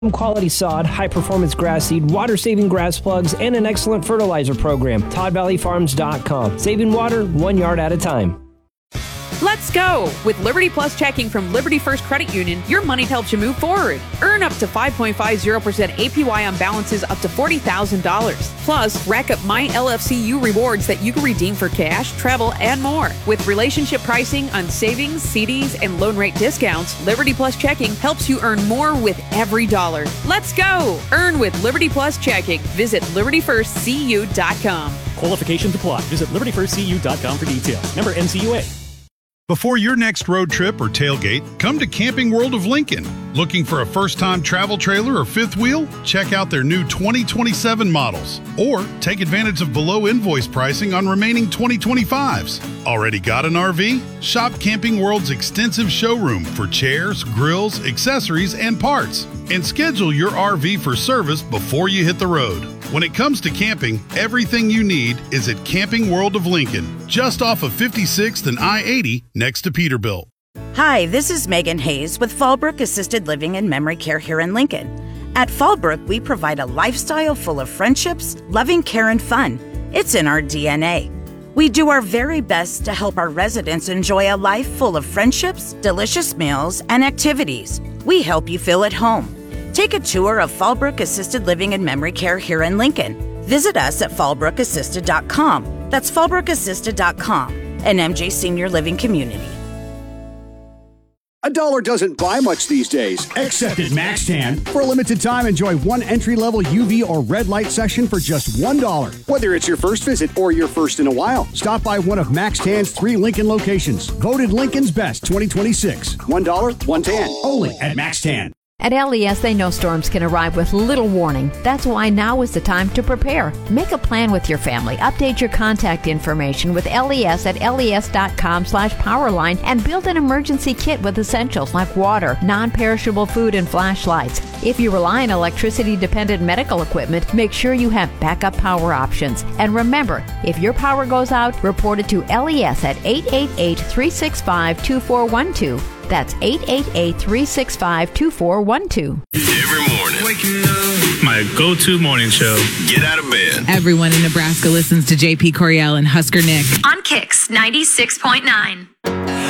Quality sod, high-performance grass seed, water-saving grass plugs, and an excellent fertilizer program. ToddValleyFarms.com. Saving water 1 yard at a time. Let's go! With Liberty Plus checking from Liberty First Credit Union, your money helps you move forward. Earn up to 5.50% APY on balances up to $40,000. Plus, rack up My LFCU rewards that you can redeem for cash, travel, and more. With relationship pricing on savings, CDs, and loan rate discounts, Liberty Plus checking helps you earn more with every dollar. Let's go! Earn with Liberty Plus checking. Visit LibertyFirstCU.com. Qualifications apply. Visit LibertyFirstCU.com for details. Member NCUA. Before your next road trip or tailgate, come to Camping World of Lincoln. Looking for a first-time travel trailer or fifth wheel? Check out their new 2027 models. Or take advantage of below invoice pricing on remaining 2025s. Already got an RV? Shop Camping World's extensive showroom for chairs, grills, accessories, and parts. And schedule your RV for service before you hit the road. When it comes to camping, everything you need is at Camping World of Lincoln, just off of 56th and I-80 next to Peterbilt. Hi, this is Megan Hayes with Fallbrook Assisted Living and Memory Care here in Lincoln. At Fallbrook, we provide a lifestyle full of friendships, loving care, and fun. It's in our DNA. We do our very best to help our residents enjoy a life full of friendships, delicious meals, and activities. We help you feel at home. Take a tour of Fallbrook Assisted Living and Memory Care here in Lincoln. Visit us at fallbrookassisted.com. That's fallbrookassisted.com, an MJ Senior Living community. $1 doesn't buy much these days. Except at MaxTan. For a limited time, enjoy one entry-level UV or red light session for just $1. Whether it's your first visit or your first in a while. Stop by one of MaxTan's 3 Lincoln locations. Voted Lincoln's Best 2026. $1, $110. Only at MaxTan. At LES, they know storms can arrive with little warning. That's why now is the time to prepare. Make a plan with your family. Update your contact information with LES at les.com/powerline and build an emergency kit with essentials like water, non-perishable food, and flashlights. If you rely on electricity-dependent medical equipment, make sure you have backup power options. And remember, if your power goes out, report it to LES at 888-365-2412. That's 888-365-2412. Every morning. Waking up. My go-to morning show. Get out of bed. Everyone in Nebraska listens to JP Coriel and Husker Nick. On Kicks 96.9.